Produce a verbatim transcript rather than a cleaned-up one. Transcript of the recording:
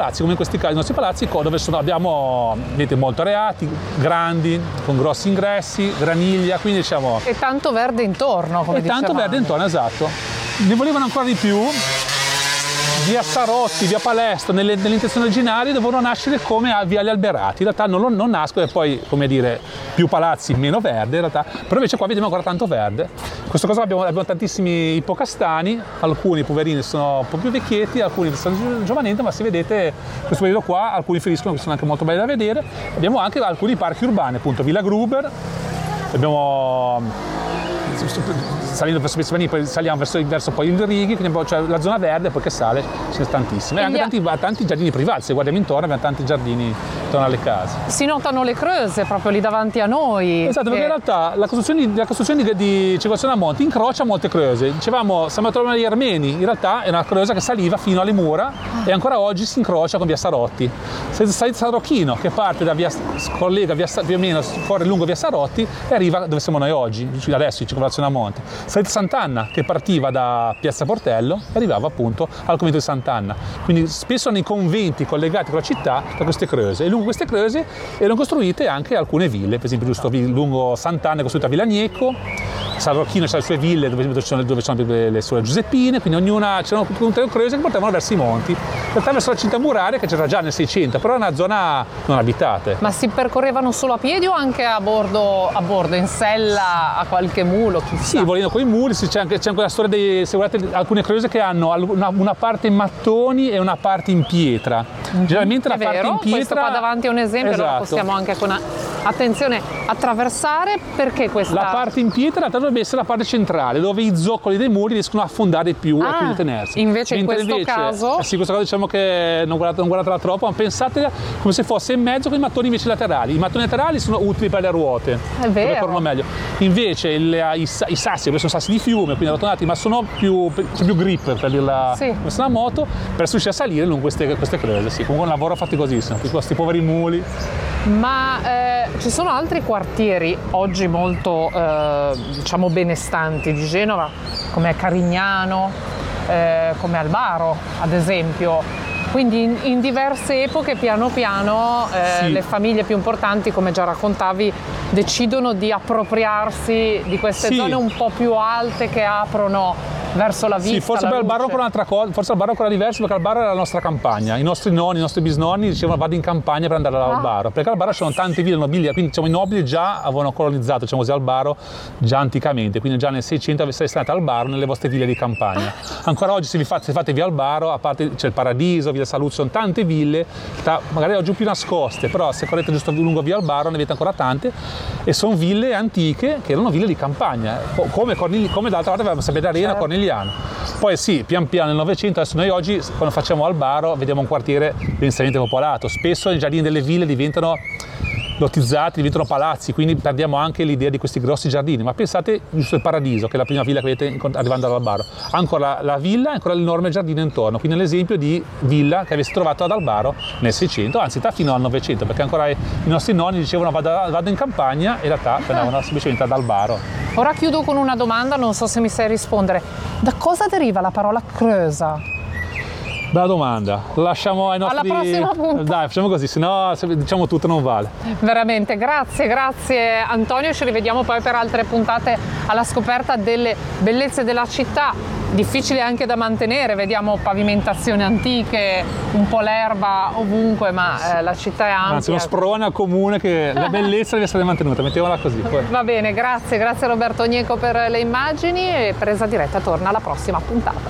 palazzi, come in questi casi, i nostri palazzi dove sono, abbiamo, vedete, molto areati, grandi, con grossi ingressi, graniglia, quindi diciamo... E tanto verde intorno, come E dicevamo. tanto verde intorno, esatto. Ne volevano ancora di più. Via Sarotti, via Palestro, nelle, nelle intenzioni originali dovevano nascere come a Viale Alberati, in realtà non, non nascono, e poi, come dire, più palazzi, meno verde in realtà, però invece qua vediamo ancora tanto verde. In questo caso abbiamo, abbiamo tantissimi ippocastani, alcuni poverini sono un po' più vecchietti, alcuni sono giovanenti, ma se vedete questo periodo qua, alcuni feriscono che sono anche molto belli da vedere. Abbiamo anche alcuni parchi urbani, appunto Villa Gruber, abbiamo... salendo verso Pizzavani, poi saliamo verso, verso poi il Righi, quindi c'è la zona verde, poi che sale, ce ne sono tantissime. E anche tanti, tanti giardini privati, se guardiamo intorno abbiamo tanti giardini intorno alle case. Si notano le creuse proprio lì davanti a noi. Esatto, perché in realtà la costruzione, la costruzione di, di circolazione a monte incrocia molte creuse. Dicevamo, siamo a trovare gli Armeni, in realtà è una creusa che saliva fino alle mura e ancora oggi si incrocia con via Sarotti. Se salite San Rocchino, che parte da via, collega via, più o meno, corre lungo via Sarotti e arriva dove siamo noi oggi, adesso in circolazione a monte. Salite Sant'Anna, che partiva da Piazza Portello e arrivava appunto al convento di Sant'Anna. Quindi spesso hanno i conventi collegati con la città da queste creuse, e lungo queste creuse erano costruite anche alcune ville, per esempio giusto lungo Sant'Anna è costruita Villa Gnecco, San Rocchino c'ha le sue ville dove, dove, sono, dove sono le sue Giuseppine, quindi ognuna c'erano tutte le creuse che portavano verso i monti. In realtà verso la cinta muraria, che c'era già nel Seicento, però è una zona non abitate. Ma si percorrevano solo a piedi o anche a bordo, a bordo in sella, a qualche mulo? Chissà. Sì, volendo con i muli, c'è anche, c'è anche la storia dei, se guardate, alcune creuse che hanno una, una parte in mattoni e una parte in pietra. Mm-hmm. Generalmente la è parte vero, in pietra... questo qua davanti è un esempio, esatto. Allora possiamo anche con... attenzione, attraversare, perché questa... La parte in pietra in realtà dovrebbe essere la parte centrale, dove i zoccoli dei muri riescono a affondare più ah, e quindi tenersi. Invece Mentre in questo invece, caso... Eh sì, questa cosa diciamo che non guardate, non guardatela troppo, ma pensate come se fosse in mezzo con i mattoni invece laterali. I mattoni laterali sono utili per le ruote. È vero. Corrono meglio. Invece il, i, i sassi, che sono sassi di fiume, quindi arrotonati, ma sono più, sono più grip per dirla sì. come una moto, per riuscire a salire lungo queste, queste creuse. Sì, comunque un lavoro faticosissimo, questi poveri muli. Ma eh, ci sono altri quartieri oggi molto eh, diciamo benestanti di Genova, come Carignano, eh, come Albaro ad esempio, quindi in, in diverse epoche piano piano eh, sì. le famiglie più importanti, come già raccontavi, decidono di appropriarsi di queste sì. zone un po' più alte che aprono verso la vista. Sì, forse per Albaro ancora un'altra cosa, forse Albaro ancora diverso, perché Albaro era la nostra campagna. I nostri nonni, i nostri bisnonni dicevano vado in campagna per andare all'Albaro, ah. perché Albaro c'erano tante ville nobili, quindi diciamo i nobili già avevano colonizzato, diciamo così, Albaro già anticamente, quindi già nel Seicento avete stato Albaro nelle vostre ville di campagna. Ancora oggi se vi fate, se fate via Albaro, a parte c'è il Paradiso, via Saluzzo, sono tante ville, magari oggi più nascoste, però se correte giusto lungo via Albaro ne vedete ancora tante, e sono ville antiche che erano ville di campagna, come, Cornigli, come d'altra parte avevamo Sabia d'Arena, certo. Cornigliano. Poi sì, pian piano nel Novecento, adesso noi oggi quando facciamo Albaro vediamo un quartiere densamente popolato, spesso i giardini delle ville diventano lotizzati, diventano palazzi, quindi perdiamo anche l'idea di questi grossi giardini. Ma pensate giusto il Paradiso, che è la prima villa che vedete arrivando all'Albaro, ancora la villa e ancora l'enorme giardino intorno, quindi l'esempio di villa che avesse trovato ad Albaro nel Seicento, anzi fino al Novecento, perché ancora i nostri nonni dicevano vado, vado in campagna e in realtà andavano semplicemente ad Albaro. Ora chiudo con una domanda, non so se mi sai rispondere. Da cosa deriva la parola creusa? Bella domanda, lo lasciamo ai nostri... Alla prossima puntata. Dai, facciamo così, sennò diciamo tutto non vale. Veramente, grazie, grazie Antonio, ci rivediamo poi per altre puntate alla scoperta delle bellezze della città, difficile anche da mantenere, vediamo pavimentazioni antiche, un po' l'erba ovunque, ma eh, la città è ampia. Anzi, uno sprone al comune che la bellezza deve essere mantenuta, mettiamola così. Poi. Va bene, grazie, grazie a Roberto Gnecco per le immagini, e Presa Diretta torna alla prossima puntata.